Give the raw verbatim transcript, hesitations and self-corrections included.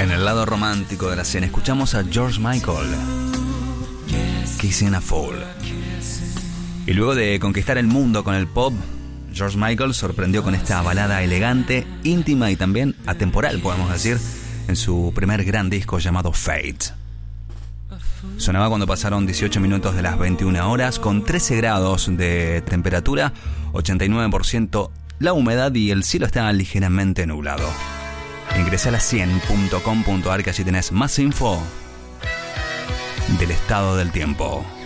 En el lado romántico de la escena escuchamos a George Michael, Kissing a Fool. Y luego de conquistar el mundo con el pop, George Michael sorprendió con esta balada elegante, íntima y también atemporal, podemos decir, en su primer gran disco llamado Fate. Sonaba cuando pasaron dieciocho minutos de las veintiuna horas, con trece grados de temperatura, ochenta y nueve por ciento la humedad y el cielo estaba ligeramente nublado. Ingresá a la cien punto com punto a r que allí tenés más info del estado del tiempo.